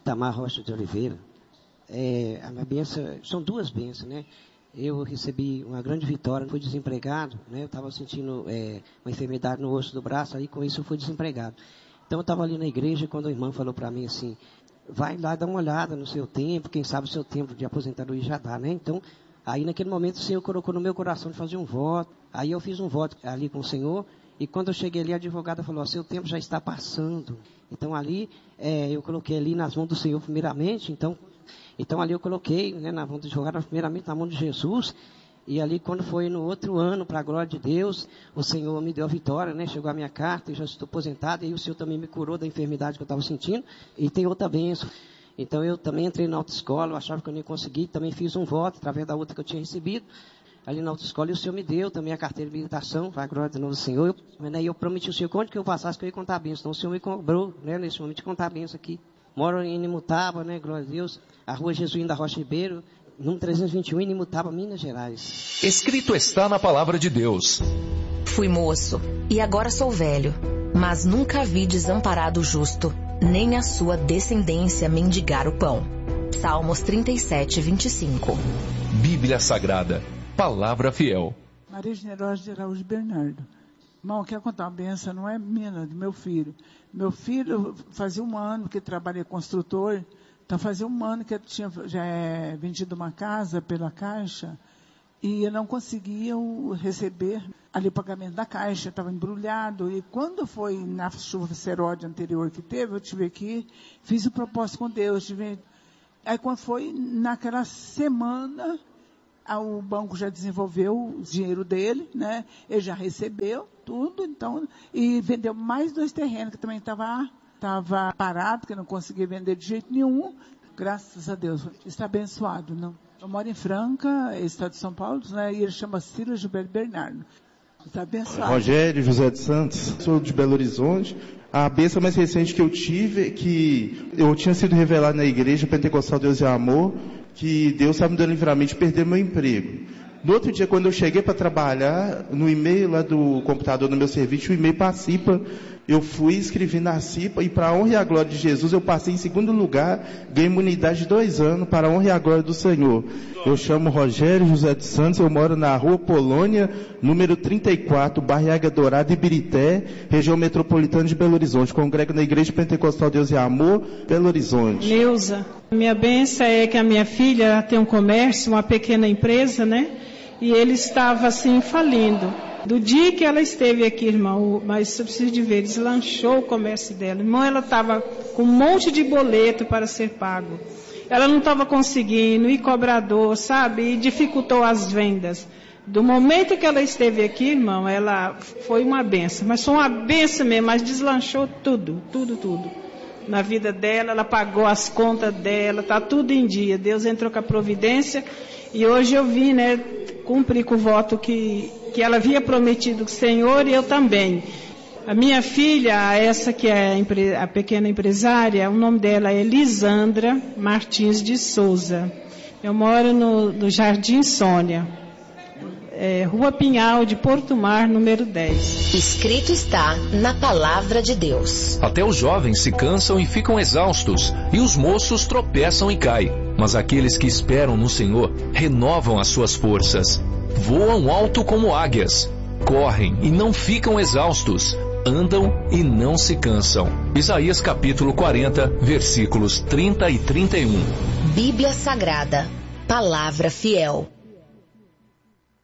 Itamar Rocha de Oliveira. A minha bênção, são duas bênçãos, né? Eu recebi uma grande vitória, fui desempregado, né? Eu estava sentindo uma enfermidade no osso do braço, aí com isso eu fui desempregado. Então eu estava ali na igreja, quando a irmã falou para mim assim, vai lá dar uma olhada no seu tempo, quem sabe o seu tempo de aposentadoria já dá, né? Então, aí naquele momento o Senhor colocou no meu coração de fazer um voto, aí eu fiz um voto ali com o Senhor, e quando eu cheguei ali, a advogada falou, seu tempo já está passando. Então ali, eu coloquei ali nas mãos do Senhor primeiramente, então ali eu coloquei, né, na mão do advogado, primeiramente na mão de Jesus, e ali quando foi no outro ano, para a glória de Deus, o Senhor me deu a vitória, né, chegou a minha carta, eu já estou aposentado, e o Senhor também me curou da enfermidade que eu estava sentindo, e tem outra bênção. Então eu também entrei na autoescola, eu achava que eu não ia conseguir, também fiz um voto, através da outra que eu tinha recebido, ali na autoescola, e o Senhor me deu também a carteira de habilitação, para a glória de novo do Senhor, eu prometi ao Senhor, quando que eu passasse que eu ia contar a bênção, então o Senhor me cobrou, né, nesse momento de contar a bênção aqui. Moro em Inimutába, né, glória a Deus, a rua Jesuíno da Rocha Ribeiro, número 321, Inimutába, Minas Gerais. Escrito está na palavra de Deus. Fui moço, e agora sou velho, mas nunca vi desamparado o justo, nem a sua descendência mendigar o pão. Salmos 37, 25. Bíblia Sagrada, palavra fiel. Maria Generosa de Araújo Bernardo. Irmão, quero contar uma benção, não é minha, do meu filho. Meu filho fazia 1 ano que trabalha construtor, então fazia 1 ano que eu tinha já vendido uma casa pela Caixa, e eu não conseguia receber ali o pagamento da Caixa, estava embrulhado, e quando foi na chuva seródia anterior que teve, eu tive aqui, fiz o propósito com Deus, aí quando foi naquela semana, o banco já desenvolveu o dinheiro dele, né? Ele já recebeu tudo, então, e vendeu mais 2 terrenos que também estava parado, que não conseguia vender de jeito nenhum. Graças a Deus, está abençoado, não? Eu moro em Franca, estado de São Paulo, né? E ele chama Ciro Gilberto Bernardo. Está abençoado. Rogério José dos Santos, sou de Belo Horizonte. A bênção mais recente que eu tive é que eu tinha sido revelado na igreja Pentecostal Deus e Amor, que Deus estava me dando livramento de perder meu emprego. No outro dia, quando eu cheguei para trabalhar, no e-mail lá do computador do meu serviço, o e-mail para a CIPA, eu fui escrever na CIPA, e para a honra e a glória de Jesus, eu passei em segundo lugar, ganhei imunidade de 2 anos, para a honra e a glória do Senhor. Eu chamo Rogério José dos Santos, eu moro na Rua Polônia, número 34, bairro Águia Dourada, Ibirité, região metropolitana de Belo Horizonte. Congrego na Igreja Pentecostal Deus e Amor, Belo Horizonte. Neuza, minha bênção é que a minha filha tem um comércio, uma pequena empresa, né? E ele estava assim falindo. Do dia que ela esteve aqui, irmão, mas você precisa de ver, deslanchou o comércio dela. Irmão, ela estava com um monte de boleto para ser pago. Ela não estava conseguindo, e cobrador, sabe? E dificultou as vendas. Do momento que ela esteve aqui, irmão, ela foi uma benção. Mas foi uma benção mesmo, mas deslanchou tudo. Na vida dela, ela pagou as contas dela, está tudo em dia. Deus entrou com a providência. E hoje eu vim, né, cumprir com o voto que ela havia prometido com o Senhor, e eu também. A minha filha, essa que é a pequena empresária, o nome dela é Lisandra Martins de Souza. Eu moro no Jardim Sônia, Rua Pinhal de Porto Mar, número 10. Escrito está na palavra de Deus. Até os jovens se cansam e ficam exaustos, e os moços tropeçam e caem. Mas aqueles que esperam no Senhor renovam as suas forças. Voam alto como águias, correm e não ficam exaustos, andam e não se cansam. Isaías capítulo 40, versículos 30 e 31. Bíblia Sagrada, palavra fiel.